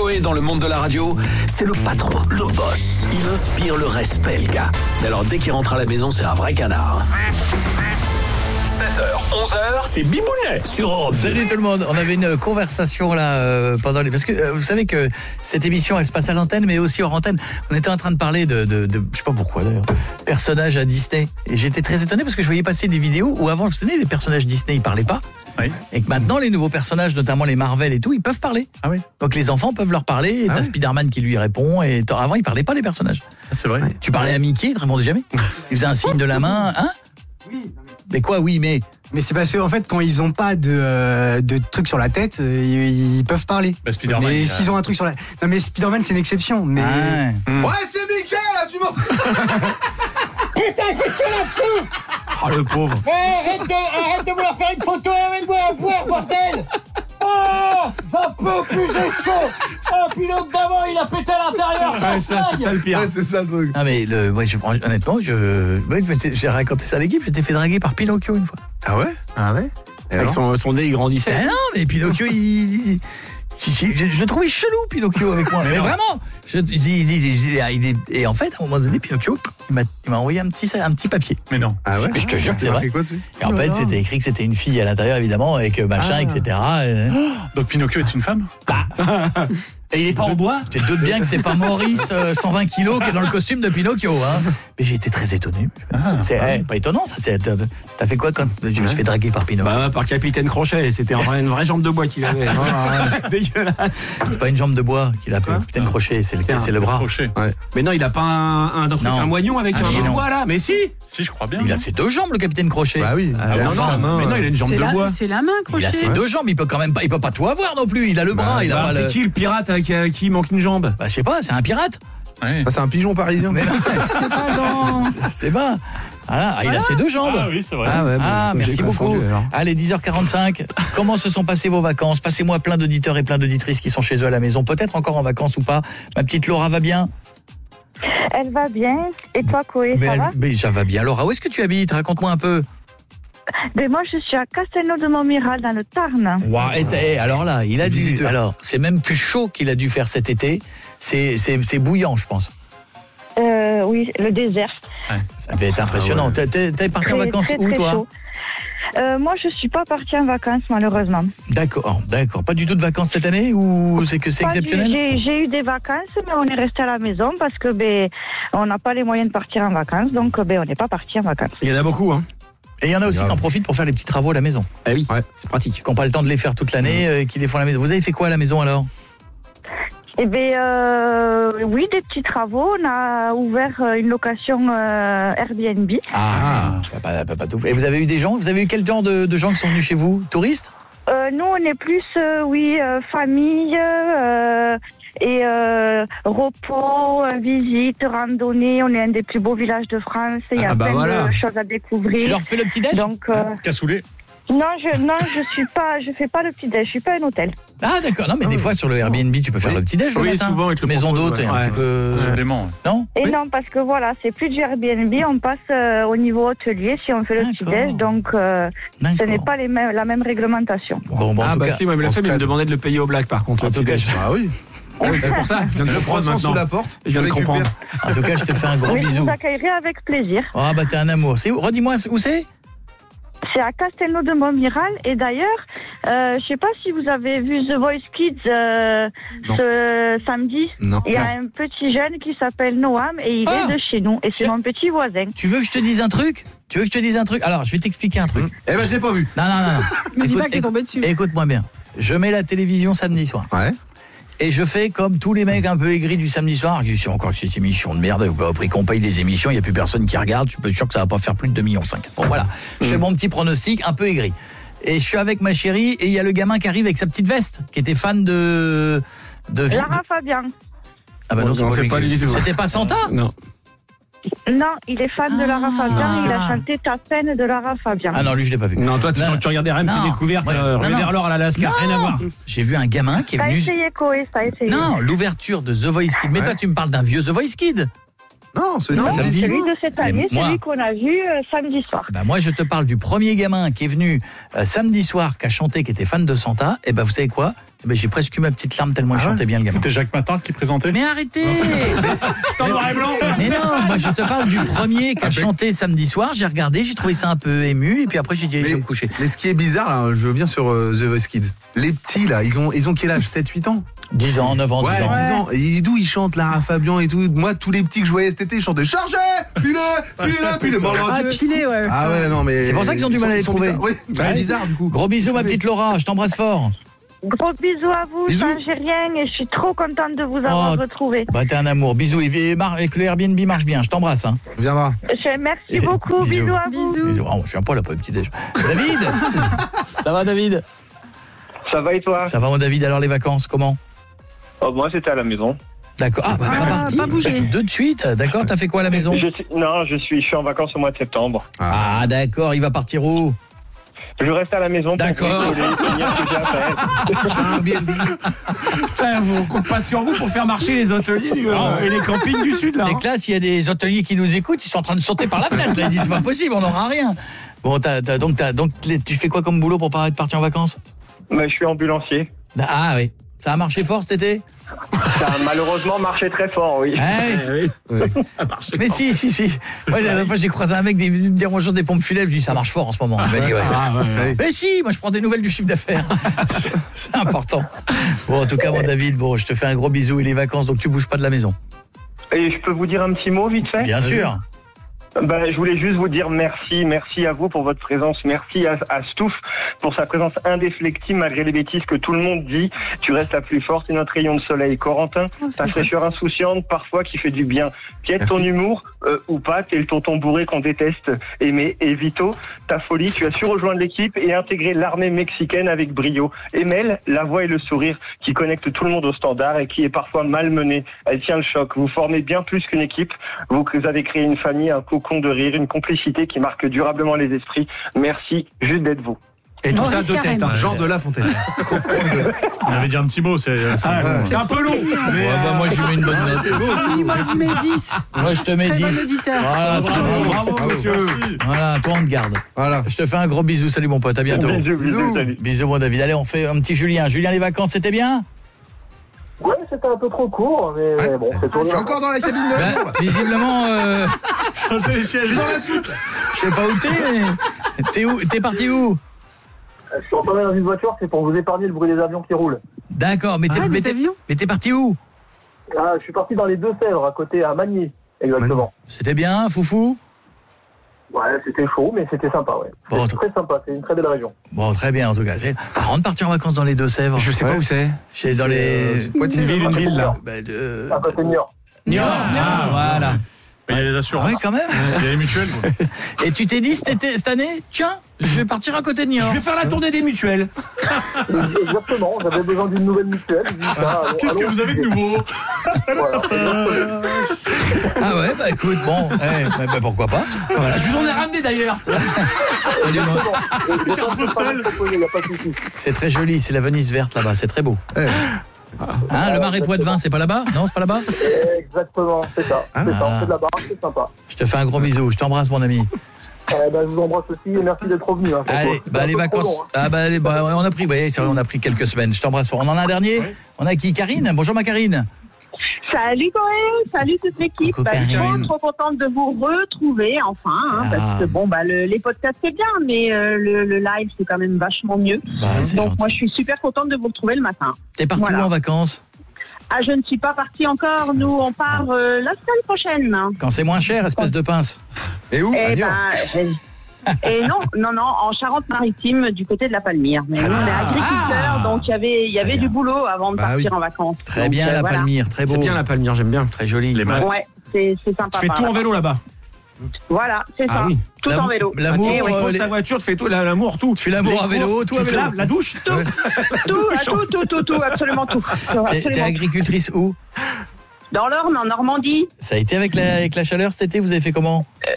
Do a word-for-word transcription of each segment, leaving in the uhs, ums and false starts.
Coé dans le monde de la radio, c'est le patron, le boss. Il inspire le respect, le gars. Mais alors, dès qu'il rentre à la maison, c'est un vrai canard. sept heures, onze heures, c'est Bibounet sur Europe. Salut tout le monde. On avait une conversation là euh, pendant les... Parce que euh, vous savez que cette émission, elle se passe à l'antenne, mais aussi hors antenne. On était en train de parler de... de, de je sais pas pourquoi d'ailleurs. Personnages à Disney. Et j'étais très étonné parce que je voyais passer des vidéos où avant, vous savez, les personnages Disney, ils parlaient pas. Oui. Et que maintenant, les nouveaux personnages, notamment les Marvel et tout, ils peuvent parler. Ah oui. Donc les enfants peuvent leur parler. Et Ah t'as oui. Spider-Man qui lui répond. Et avant, ils parlaient pas, les personnages. Ah, c'est vrai. Tu parlais à Mickey, il te répondait jamais. Il faisait un signe de la main. Hein? Oui. Mais quoi, oui, mais... Mais c'est parce qu'en fait, quand ils ont pas de, euh, de trucs sur la tête, euh, ils, ils peuvent parler. Bah, Spider-Man, mais il a- s'ils ont un truc sur la... Non mais Spider-Man, c'est une exception. Mais... Ah. Mm. Ouais, c'est Mickey là, tu m'en... Putain, c'est chaud là-dessous. Oh, le pauvre. Eh, arrête de, arrête de vouloir faire une photo, amène-moi un boire, bordel. Oh, j'en peux plus, c'est chaud. Oh, puis l'autre d'avant, il a pété à l'intérieur, ça Ouais, ça, c'est ça le pire. Ouais, c'est ça le truc. Ah mais le, ouais, je, honnêtement, je, ouais, j'ai raconté ça à l'équipe, j'étais fait draguer par Pinocchio une fois. Ah ouais? Ah ouais. Et Avec alors son, son nez, il grandissait. Eh non, mais Pinocchio, il, il- si, si, je, je le trouvais chelou, Pinocchio, avec moi. Mais, Mais non. vraiment. Je, il, il, il, il- il est- et en fait, à un moment donné, Pinocchio, il m'a, il m'a envoyé un petit, un petit papier. Mais non. Ah ouais? Mais je te jure que c'est T'as vrai. marqué quoi dessus? Et en fait, c'était écrit que c'était une fille à l'intérieur, évidemment, avec machin, Ah. et cetera. Et, Donc Pinocchio est une femme? et il est pas en bois. Tu te doutes bien que c'est pas Maurice, euh, cent vingt kilos, qui est dans le costume de Pinocchio. Hein. Mais j'ai été très étonné. C'est eh, pas étonnant, ça. C'est, t'as, t'as fait quoi quand je me suis fait draguer par Pinocchio? Bah, par Capitaine Crochet. C'était un vrai- une vraie jambe de bois qu'il avait. Dégueulasse. C'est pas une jambe de bois qu'il a, Capitaine Crochet, c'est le, C'est un c'est le bras. Crochet. Mais non, il a pas un, un, un, Non. un moignon avec Un un bout de filon. bois là. Mais si. Si, je crois bien. Il a ses deux jambes, le Capitaine Crochet. Bah oui. Ah, il a non, la non, main, mais non, il a une jambe C'est de la, bois. c'est la main, Il a Crochet. ses deux jambes, il peut quand même pas, il peut pas tout avoir non plus. Il a le bras, Bah, il a Bah, pas c'est le... qui le pirate à qui, à qui il manque une jambe? Bah je sais pas, c'est un pirate. Ouais. Ah, c'est un pigeon parisien. Mais non, C'est pas dans... c'est pas. Voilà, il a ses deux jambes. Ah oui, c'est vrai. Ah, ouais, Ah, bon, merci j'ai beaucoup. confondu, alors. Allez, dix heures quarante-cinq. Comment se sont passées vos vacances? Passez-moi plein d'auditeurs et plein d'auditrices qui sont chez eux à la maison, peut-être encore en vacances ou pas. Ma petite Laura va bien? Elle va bien. Et toi, Coé, mais, ça elle- va? mais ça va bien. Laura, où est-ce que tu habites? Raconte-moi un peu. Mais moi, je suis à Castelnau-de-Montmiral, dans le Tarn. Wow, et, et alors là, il a dû. Visiteur. Alors, c'est même plus chaud qu'il a dû faire cet été. C'est, c'est, c'est bouillant, je pense. Euh, oui, le désert. Ça devait être impressionnant. Ah ouais. T'es, t'es- t'es parti en Très, vacances très, où, très toi? chaud. Euh, moi, je suis pas partie en vacances, malheureusement. D'accord, d'accord. Pas du tout de vacances cette année ou c'est que c'est Pas du- exceptionnel? J'ai j'ai eu des vacances, mais on est resté à la maison parce que ben, on n'a pas les moyens de partir en vacances, donc ben, on n'est pas parti en vacances. Il y en a beaucoup, hein. Et il y en a aussi Grave. qui en profitent pour faire les petits travaux à la maison. Ah oui, Ouais. c'est pratique. Qui n'ont pas le temps de les faire toute l'année, euh, qui les font à la maison. Vous avez fait quoi à la maison alors? Eh bien, euh, oui, des petits travaux. On a ouvert euh, une location euh, Airbnb. Ah, je peux pas, peux pas tout faire. Et vous avez eu des gens? Vous avez eu quel genre de, de gens qui sont venus chez vous? Touristes? Euh, nous, on est plus, euh, oui, euh, famille euh, et euh, repos, euh, visite, randonnée. On est un des plus beaux villages de France. Il y a Ah, bah plein voilà. de choses à Tu découvrir. leur fais le petit-déj? Donc, euh, Cassoulet. non, je, non, je suis pas, je fais pas le petit déj. Je suis pas un hôtel. Ah d'accord, non mais des fois sur le Airbnb tu peux faire Oui. le petit-déj le Oui, matin. souvent, ils te le Maison proposent, d'hôte ouais. et un Ouais. petit peu... Dément. Non? Et Oui. non, parce que voilà, c'est plus du Airbnb. On passe euh, au niveau hôtelier si on fait le D'accord. petit déj. Donc, euh, ce D'accord. n'est pas les mêmes, la même réglementation. Bon, bon, en Ah tout bah cas, si, moi, mais la on femme, se il me calme. demandait de le payer au black, par contre. En le tout cas, petit-déj. Ah oui. Ah oui, c'est pour ça. Je viens de le Le prendre poisson sous maintenant. la porte. Je viens de tu récupères. comprendre. en tout cas je te fais un gros Mais je bisou. vous accueillerai avec plaisir. Ah bah t'es un amour. C'est où? Redis-moi où c'est? C'est à Castelnau-de-Montmiral. Et d'ailleurs, euh, je sais pas si vous avez vu The Voice Kids euh, Non. ce samedi. Non. Il y a un petit jeune qui s'appelle Noam et il Ah. est de chez nous. Et c'est Tiens. mon petit voisin. Tu veux que je te dise un truc? Tu veux que je te dise un truc? Alors je vais t'expliquer un truc. Eh ben, je l'ai pas vu. Non, non, non. non. Me dis Écoute- pas que t'es tombé dessus. Écoute-moi bien. Je mets la télévision samedi soir. Ouais. Et je fais comme tous les mecs un peu aigris du samedi soir. Je dis, c'est encore cette émission de merde. Après qu'on paye les émissions, il n'y a plus personne qui regarde. Je suis sûr que ça va pas faire plus de deux virgule cinq millions. Bon, voilà. Je fais mon petit pronostic un peu aigri. Et je suis avec ma chérie et il y a le gamin qui arrive avec sa petite veste, qui était fan de... de Lara Fabian. Ah bah non, Non, c'est lui pas qui- lui du tout. C'était pas Santa? Non. Non, il est fan de Lara Fabian. Ah. Il a chanté Ta peine de Lara Fabian. Ah non, lui je l'ai pas vu. Non, toi, tu, Non. tu regardais R M C Non. Découverte, Ouais. euh, Non, Rue non. vers l'or à l'Alaska, Non. rien à voir. J'ai vu un gamin qui est T'as venu... essayé, Coé, t'as essayé. Non, l'ouverture de The Voice Kid. Mais Ouais. toi, tu me parles d'un vieux The Voice Kid. Non, c'est Non, samedi. celui de cette année, moi- celui qu'on a vu euh, samedi soir. Bah moi, je te parle du premier gamin qui est venu euh, samedi soir, qui a chanté, qui était fan de Santa. Et ben vous savez quoi? Mais j'ai presque eu ma petite larme tellement il Ah ouais chantait bien le gamin. C'était Jacques Martin qui présentait. Mais arrêtez. C'est en noir et blanc. Mais non, moi je te parle du premier qui a chanté samedi soir. J'ai regardé, j'ai trouvé ça un peu ému et puis après j'ai dit allez, je vais me coucher. Mais ce qui est bizarre, là, je viens sur euh, The Voice Kids. Les petits, là, ils ont, ils ont quel âge? sept huit ans? dix ans, neuf ans, Ouais, dix ans. dix ans. Et d'où ils chantent, Lara Fabian et tout? Moi, tous les petits que je voyais cet été, ils chantaient Chargez, puis-le, puis-le, puis-le. Ah, pilé, ouais. Ah ouais, non, mais. C'est pour ça qu'ils ont du mal à les ils sont trouver. bizarres. Oui, bah, Ouais. bizarre, du coup. Gros bisous ma petite Laura, je t'embrasse fort. Gros bisous à vous, Bisous. Saint-Gérien, et je suis trop contente de vous avoir Oh. retrouvé. Bah t'es un amour. Bisous et, mar- et que le Airbnb marche bien. Je t'embrasse. Hein. On viendra. Je- Merci Et- beaucoup, bisous. bisous, à vous. Bisous. Bisous. Oh, je viens pas là pour le petit déj. David. Ça va David? Ça va et toi? Ça va mon David, alors les vacances, comment? Oh, moi, c'était à la maison. D'accord. Ah, bah, Ah, pas parti. pas bougé. Deux de suite. D'accord, t'as fait quoi à la maison? Je suis- non, je suis, je suis en vacances au mois de septembre. Ah, d'accord, il va partir où? Je reste à la maison pour D'accord. bricoler, finir ce que j'ai à faire. C'est un Airbnb. Putain, on compte pas sur vous pour faire marcher les hôteliers du- et les campings du Sud, là. C'est hein. classe, il y a des hôteliers qui nous écoutent, ils sont en train de sauter par la fenêtre. Là, ils disent c'est pas possible, on n'aura rien. Bon, t'as, t'as, donc, t'as, donc les- tu fais quoi comme boulot pour pas être parti en vacances? Mais je suis ambulancier. Ah oui. Ça a marché fort cet été? Ça a malheureusement marché très fort, oui. Ah oui. Mais si, si, si. Moi, la dernière fois, j'ai croisé un mec qui me dire bonjour des pompes funèbres. Je lui dis ça marche fort en ce moment. Il m'a dit ouais. Ah, ouais, ouais. Mais si, moi je prends des nouvelles du chiffre d'affaires. C'est- C'est important. Bon, en tout cas, mon David, bon, je te fais un gros bisou et les vacances, donc tu bouges pas de la maison. Et je peux vous dire un petit mot vite fait? Bien sûr. Ben, je voulais juste vous dire merci, merci à vous pour votre présence, merci à, à Stouff pour sa présence indéflectible malgré les bêtises que tout le monde dit. Tu restes la plus forte, c'est notre rayon de soleil. Corentin, ta fraîcheur insouciante parfois qui fait du bien. Piète ton humour, euh, ou pas, t'es le tonton bourré qu'on déteste. Aimé et Vito, ta folie, tu as su rejoindre l'équipe et intégrer l'armée mexicaine avec brio. Emel, la voix et le sourire qui connectent tout le monde au standard et qui est parfois malmenée. Elle tient le choc. Vous formez bien plus qu'une équipe. Vous avez créé une famille, un cocon de rire, une complicité qui marque durablement les esprits. Merci juste d'être vous. Et tout Maurice ça de tête. Carême. hein. Jean de La Fontaine. On avait dit un petit mot, c'est. Ah, c'est un peu long. Mais, Ouais, bah, moi, je lui mets une bonne Ah, note. c'est beau, c'est Oui, beau. moi je mets dix. Moi, je te mets Très bon dix. auditeur. Voilà, bravo, c'est bon. bravo, Bravo. monsieur. Voilà, toi, on te garde. Voilà. Je te fais un gros bisou. Salut, mon pote. À bientôt. Bisous, bisous, salut. Bisous, mon David. Allez, on fait un petit Julien. Julien, les vacances, c'était bien? Ouais, c'était un peu trop court, mais Ouais. bon, c'est Je tourné. suis encore dans la cabine de Ben, l'amour. visiblement, euh, Je suis dans la soupe. je sais pas où t'es, mais t'es où? T'es parti où? Je suis entendu dans une voiture, c'est pour vous épargner le bruit des avions qui roulent. D'accord, mais t'es, Ah, mais des t'es- avions. mais t'es parti où? Ah, je suis parti dans les Deux-Sèvres, à côté, à Magny, exactement. C'était bien, foufou? Ouais, c'était chaud, mais c'était sympa, ouais. Bon, C'est très sympa, c'est une très belle région. Bon, très bien, en tout cas. C'est marrant de partir en vacances dans les Deux-Sèvres. Je sais pas Ouais. où c'est. C'est dans les... Euh, Poitiers. Une ville, une ville, là. Bah, de... À côté de Niort. Niort. Ah, voilà. Il y a les Ah assurances. ouais, quand même. Il y a les mutuelles. quoi. Et tu t'es dit cet été- cette année, tiens, je vais partir à côté de Niort. Je vais faire la tournée des mutuelles. Exactement, j'avais besoin d'une nouvelle mutuelle. j'ai dit, ça, allons- Qu'est-ce que allons- vous avez de nouveau? Voilà. Ah ouais, bah écoute, bon, eh, bah, bah, pourquoi pas. Voilà. Je vous en ai ramené d'ailleurs. Salut, moi. J'ai- j'ai pas de pas mal proposé, y a pas de souci. C'est très joli, c'est la Venise verte là-bas, c'est très beau. Eh. Hein, le Marais Poitevin, c'est pas là-bas? Non, c'est pas là-bas? Exactement, c'est ça. Ah. C'est ça, on Ah. fait de la barre, c'est sympa. Je te fais un gros bisou, je t'embrasse mon ami. Eh ben, je vous embrasse aussi et merci d'être revenu. Hein, Allez, C'était bah un les peu trop vacances. long, hein. Ah bah, les- bah, on a pris, vous voyez, c'est vrai, on a pris quelques semaines. Je t'embrasse fort. On en a un dernier? On a qui? Karine? Bonjour ma Karine. Salut Corinne, salut toute l'équipe. Coucou, Bah, je suis Karine. trop contente de vous retrouver enfin, hein, Ah. parce que bon bah le- les podcasts c'est bien, mais euh, le, le live c'est quand même vachement mieux. Bah, c'est Donc gentil. moi je suis super contente de vous retrouver le matin. T'es parti voilà. où en vacances? Ah je ne suis pas partie encore, nous on part euh, la semaine prochaine. Quand c'est moins cher, espèce de pince. Et où? À Et Niort. ben, euh, et non, non, non, en Charente-Maritime, du côté de la Palmyre. Mais nous, on est agriculteurs, donc il y avait, il y avait bien. du boulot avant de Bah partir oui. en vacances. Très Donc, bien euh, la voilà. Palmyre, très beau. C'est bien la Palmyre, j'aime bien. Très joli. Les maths. Ouais, c'est c'est sympa. Tu fais par tout en là-bas. vélo là-bas. Voilà, c'est Ah ça. oui. Tout L'amour- en vélo. l'amour, Et Tu oui, euh, poses les- ta voiture, tu fais tout, la- l'amour, tout. Tu fais l'amour Les à vélo, courses, tout à tu te vélo. laves, la douche. tout, tout, tout, tout, tout, absolument tout. T'es, t'es Absolument. agricultrice où? Dans l'Orne, en Normandie. Ça a été avec la, avec la chaleur cet été, vous avez fait comment?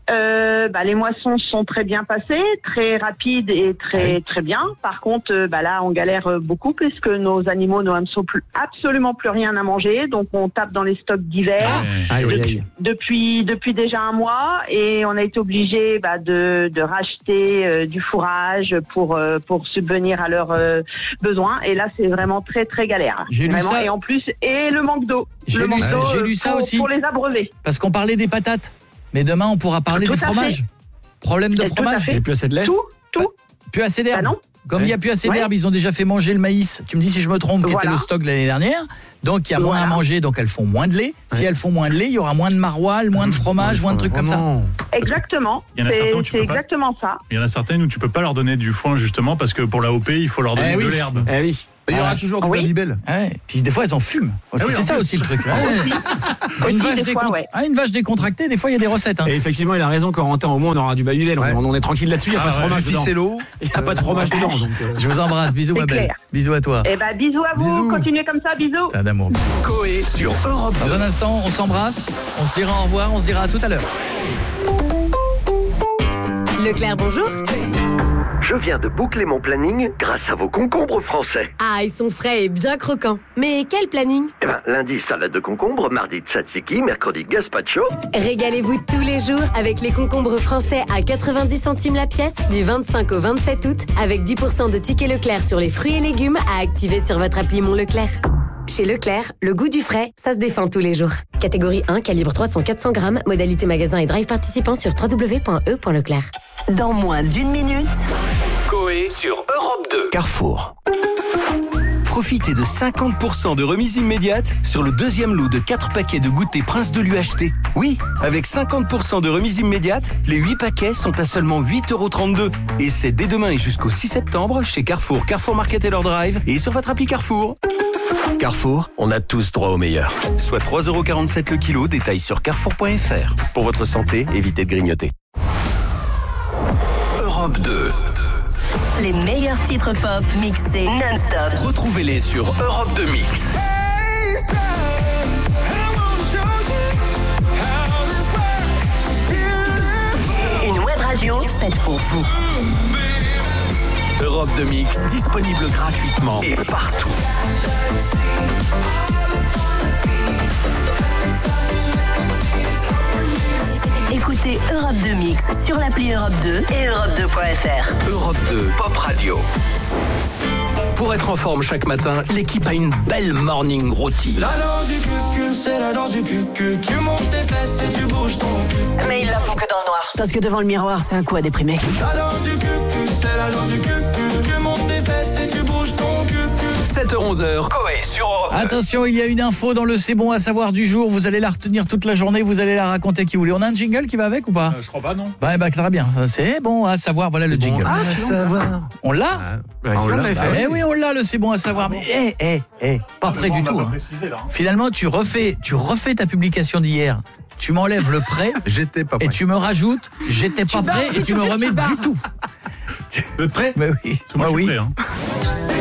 Euh, bah, les moissons sont très bien passées, très rapides et très très bien. Par contre, euh, bah, là, on galère beaucoup puisque nos animaux n'ont plus, absolument plus rien à manger. Donc, on tape dans les stocks d'hiver Ah, aïe, aïe, depuis, aïe. depuis depuis déjà un mois et on a été obligé bah, de, de racheter euh, du fourrage pour euh, pour subvenir à leurs euh, besoins. Et là, c'est vraiment très très galère. J'ai lu Vraiment. ça. Et en plus, et le manque d'eau. J'ai Le lu manque ça- d'eau j'ai euh, lu ça pour, aussi. pour les abreuver. Parce qu'on parlait des patates. Mais demain, on pourra parler Tout du à fromage. fait. Problème de Et tout à fromage. fait. Il n'y a plus assez de lait. Tout, tout. Plus assez d'herbe. Bah non. Comme il n'y a plus assez Ouais. d'herbe, ils ont déjà fait manger le maïs. Tu me dis si je me trompe, qui Voilà. était le stock de l'année dernière. Donc il y a moins Voilà. à manger, donc elles font moins de lait. Si Ouais. elles font moins de lait, il y aura moins de maroilles, moins de fromage, moins de trucs comme ça. Non. Exactement. Il y en a C'est certains où tu c'est peux pas. exactement ça. Il y en a certaines où tu peux pas leur donner du foin justement parce que pour l'A O P, il faut leur donner Eh oui. de l'herbe. Eh oui. Il y aura Ah, toujours du oui. Babybel. Ouais. Puis des fois elles en fument. Aussi, Ah oui, c'est en ça plus. aussi le truc. Ouais. une, Aussi, vache des fois, décont- ouais. ah, une vache décontractée, des fois il y a des recettes. Hein. Et effectivement, il a raison, Corentin. Au moins, on aura du Babybel. Ouais. On, on est tranquille là-dessus. Il n'y a Ah pas de ouais, fromage Du dedans. ficello. Il n'y a pas de fromage dedans. Donc, euh, Je vous embrasse, bisous C'est ma belle. clair. Bisous à toi. Eh ben, bisous à vous. Bisous. Continuez comme ça, bisous. T'as d'amour. Coé sur Europe Dans deux. un instant, on s'embrasse, on se dira au revoir, on se dira à tout à l'heure. Leclerc, bonjour. Je viens de boucler mon planning grâce à vos concombres français. Ah, ils sont frais et bien croquants. Mais quel planning? Eh ben, lundi, salade de concombre, mardi, tzatziki, mercredi, gazpacho. Régalez-vous tous les jours avec les concombres français à quatre-vingt-dix centimes la pièce du vingt-cinq au vingt-sept août avec dix pour cent de tickets Leclerc sur les fruits et légumes à activer sur votre appli Mon Leclerc. Chez Leclerc, le goût du frais, ça se défend tous les jours. Catégorie un, calibre trois cents à quatre cents grammes, modalité magasin et drive participant sur w w w point e point leclerc. Dans moins d'une minute, Coé sur Europe deux. Carrefour. Profitez de cinquante pour cent de remise immédiate sur le deuxième lot de quatre paquets de goûter Prince de l'U H T. Oui, avec cinquante pour cent de remise immédiate, les huit paquets sont à seulement huit euros trente-deux. Et c'est dès demain et jusqu'au six septembre chez Carrefour, Carrefour Market et leur drive et sur votre appli Carrefour. Carrefour, on a tous droit au meilleur. Soit trois euros quarante-sept le kilo, détail sur carrefour point f r. Pour votre santé, évitez de grignoter. Europe deux. les meilleurs titres pop mixés non-stop. Retrouvez-les sur Europe deux Mix. Une web radio faite pour vous. Europe deux Mix, disponible gratuitement et partout. Écoutez Europe deux Mix sur l'appli Europe deux et europe deux point f r. Europe deux, Pop Radio. Pour être en forme chaque matin, l'équipe a une belle morning routine. La danse du cul-cul, c'est la danse du cul-cul. Tu montes tes fesses et tu bouges ton cul. Mais ils la font que dans le noir. Parce que devant le miroir, c'est un coup à déprimer. La danse du cul-cul, c'est la danse du cul-cul. Tu montes tes fesses et tu bouges ton cul-cul. sept heures onze, Coé sur Europe deux. Attention, il y a une info dans le C'est bon à savoir du jour. Vous allez la retenir toute la journée, vous allez la raconter qui vous voulez. On a un jingle qui va avec ou pas Euh, je crois pas, non. Bah, bah très bien, C'est bon à savoir, voilà le jingle. Ah, à savoir. On l'a bah, si, on l'avait fait. Eh oui, on l'a le C'est bon à savoir. Mais eh, eh, eh, pas près du tout. hein. Finalement, tu refais, tu refais ta publication d'hier. Tu m'enlèves le prêt. J'étais pas prêt. Et tu me rajoutes, j'étais pas prêt et tu me remets du tout. Vous êtes prêts? Mais oui, Moi, moi je suis oui. prêt, hein.